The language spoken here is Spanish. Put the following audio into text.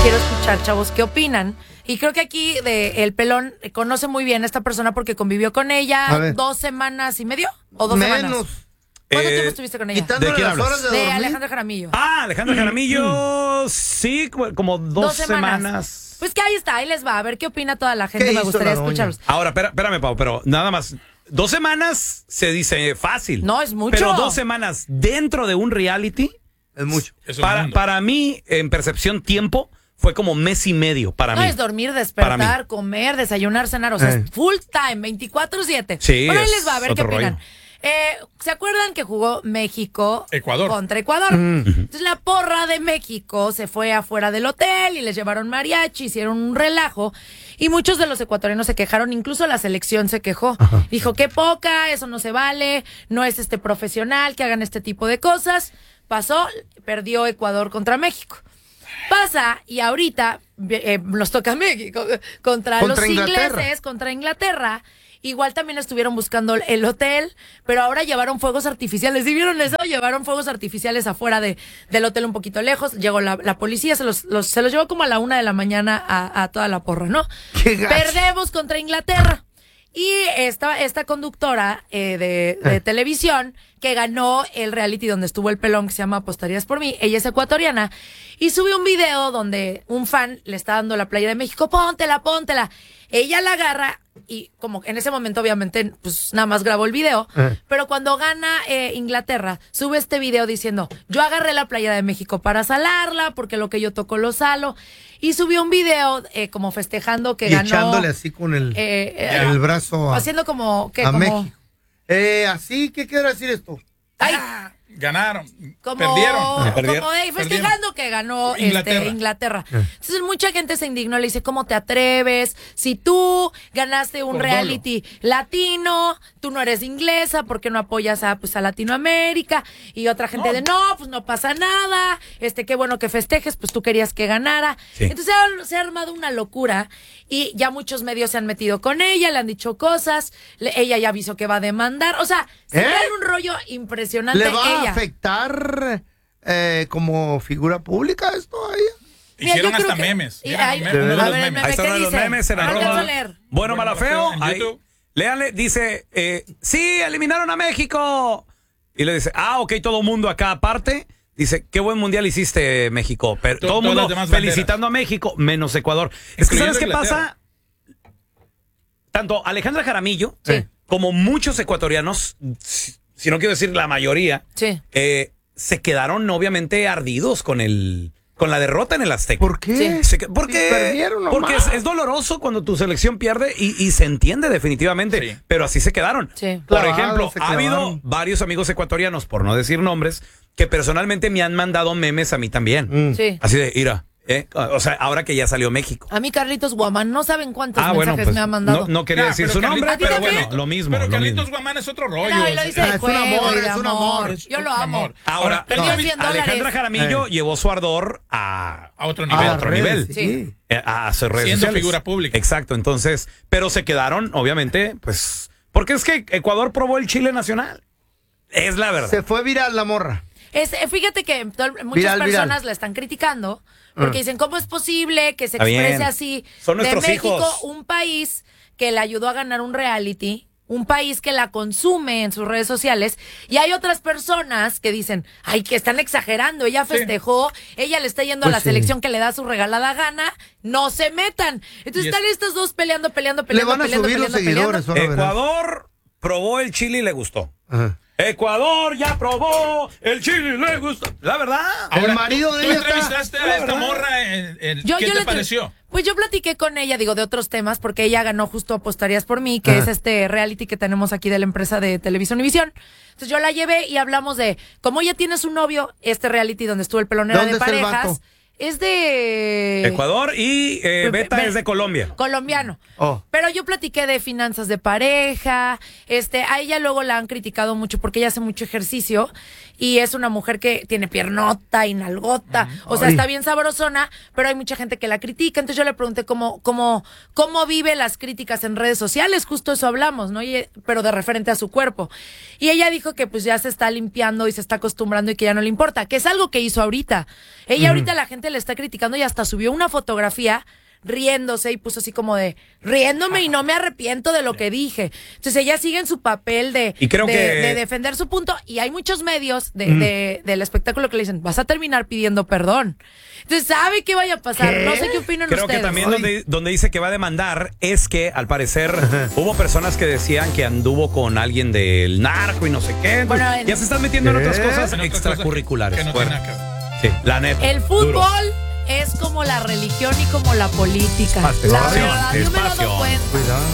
quiero escuchar, chavos, ¿qué opinan? Y creo que aquí El Pelón conoce muy bien a esta persona porque convivió con ella 2 semanas y medio o 2 semanas. ¿Cuánto tiempo estuviste con ella? ¿De quién hablas? De Alejandra Jaramillo. Ah, Alejandra Jaramillo, sí, como 2 semanas. Pues que ahí está, ahí les va. A ver qué opina toda la gente. Me gustaría escucharlos. Ahora, espérame, Pau, pero nada más. 2 semanas se dice fácil. No, es mucho. Pero 2 semanas dentro de un reality es mucho. Para mí, en percepción tiempo, fue como mes y medio para mí. No es dormir, despertar, comer, desayunar, cenar. O sea, es full time, 24/7. Sí. Bueno, ahí les va a ver qué opinan. Rollo. ¿Se acuerdan que jugó México contra Ecuador? Uh-huh. Entonces la porra de México se fue afuera del hotel y les llevaron mariachi, hicieron un relajo y muchos de los ecuatorianos se quejaron, incluso la selección se quejó. Ajá. Dijo, qué poca, eso no se vale, no es profesional que hagan este tipo de cosas. Pasó, perdió Ecuador contra México. Pasa y ahorita nos toca México contra los ingleses, contra Inglaterra. Igual también estuvieron buscando el hotel, pero ahora llevaron fuegos artificiales. ¿Sí vieron eso? Llevaron fuegos artificiales afuera del hotel un poquito lejos. Llegó la policía, se los llevó como a la 1 de la mañana a toda la porra, ¿no? Perdemos contra Inglaterra. Y esta conductora de televisión que ganó el reality donde estuvo el Pelón, que se llama Apostarías por mí, ella es ecuatoriana, y sube un video donde un fan le está dando la playa de México, póntela. Ella la agarra y como en ese momento obviamente pues nada más grabó el video, pero cuando gana Inglaterra, sube este video diciendo, yo agarré la playa de México para salarla, porque lo que yo toco lo salo, y subió un video como festejando que ganó. Echándole así con el brazo haciendo como México. Así, ¿qué quiere decir esto? Ay, ganaron, perdieron. Perdieron. Como festejando que ganó Inglaterra. Entonces mucha gente se indignó, le dice, ¿cómo te atreves? Si tú ganaste un reality latino, tú no eres inglesa, ¿por qué no apoyas a Latinoamérica? Y otra gente no, pues no pasa nada, qué bueno que festejes, pues tú querías que ganara. Sí. Entonces se ha armado una locura y ya muchos medios se han metido con ella, le han dicho cosas, ella ya avisó que va a demandar, o sea, se trae un rollo impresionante. ¿Le va a afectar como figura pública esto a ella? Hicieron hasta memes. Ahí están los memes en arroba. Bueno, Malafeo. Léanle, dice, sí, eliminaron a México. Y le dice, ok, todo mundo acá aparte. Dice, qué buen mundial hiciste, México. Pero todo el mundo felicitando a México, menos Ecuador. Es que, ¿sabes qué pasa? Tanto Alejandra Jaramillo como muchos ecuatorianos, si no quiero decir la mayoría, se quedaron obviamente ardidos con la derrota en el Azteca. ¿Por qué? Porque perdieron nomás. Porque es doloroso cuando tu selección pierde y se entiende definitivamente, pero así se quedaron. Sí. Por ejemplo, ha habido varios amigos ecuatorianos, por no decir nombres, que personalmente me han mandado memes a mí también. Sí. Así de, mira. O sea, ahora que ya salió México. A mí Carlitos Guamán, no saben cuántos mensajes me ha mandado. No quería decir su nombre, pero bueno, lo mismo. Pero Carlitos Guamán es otro rollo. No, lo dice de juego, es un amor. Yo lo amo. Ahora, Alejandra Jaramillo llevó su ardor a otro nivel. A otro nivel. Sí. A sus redes siendo sociales. Figura pública. Exacto, entonces, pero se quedaron, obviamente, pues, porque es que Ecuador probó el chile nacional. Es la verdad. Se fue viral la morra. Fíjate que muchas personas la están criticando porque dicen, ¿cómo es posible que se exprese así? Son nuestros de México, hijos. Un país que le ayudó a ganar un reality, un país que la consume en sus redes sociales, y hay otras personas que dicen, ay, que están exagerando, ella festejó, ella le está yendo a la selección que le da su regalada gana, no se metan. Entonces están estos dos peleando. Le van a subir los seguidores. Ecuador probó el chile y le gustó. Ajá. Ecuador ya probó el chile, le gustó. La verdad. Ahora, el marido de ella entrevistaste a esta morra. ¿Qué te pareció? Pues yo platiqué con ella, de otros temas, porque ella ganó justo Apostarías por mí, que es reality que tenemos aquí de la empresa de Televisión Univisión. Entonces yo la llevé y hablamos de cómo ella tiene su novio, reality donde estuvo el pelonero de parejas. Es de Ecuador y Beta es de Colombia. Colombiano. Pero yo platiqué de finanzas de pareja. A ella luego la han criticado mucho porque ella hace mucho ejercicio y es una mujer que tiene piernota y nalgota. O sea, está bien sabrosona, pero hay mucha gente que la critica. Entonces yo le pregunté cómo vive las críticas en redes sociales. Justo eso hablamos, ¿no? Pero de referente a su cuerpo. Y ella dijo que pues ya se está limpiando y se está acostumbrando y que ya no le importa, que es algo que hizo ahorita. Ella ahorita la gente le está criticando y hasta subió una fotografía riéndose y puso así como de riéndome y no me arrepiento de lo que dije. Entonces ella sigue en su papel de defender su punto y hay muchos medios del espectáculo que le dicen, vas a terminar pidiendo perdón. Entonces sabe qué vaya a pasar. No sé qué opinan ustedes. Creo que también donde dice que va a demandar es que al parecer hubo personas que decían que anduvo con alguien del narco y no sé qué. Bueno, ya se están metiendo en otras cosas extracurriculares. Que no tiene nada que ver. Sí, la neta. El fútbol es como la religión y como la política. Espacio, la verdad, yo me he dado cuenta. Cuidado.